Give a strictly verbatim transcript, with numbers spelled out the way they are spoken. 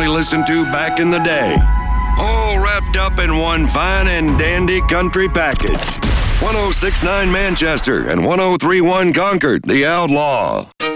we listened to back in the day. All wrapped up in one fine and dandy country package. one oh six point nine Manchester and one oh three point one Concord, The Outlaw.